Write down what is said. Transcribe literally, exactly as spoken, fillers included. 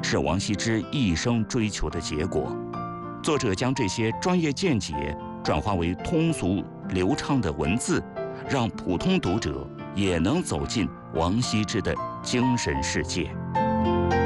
是王羲之一生追求的结果。作者将这些专业见解转化为通俗流畅的文字，让普通读者也能走进王羲之的精神世界。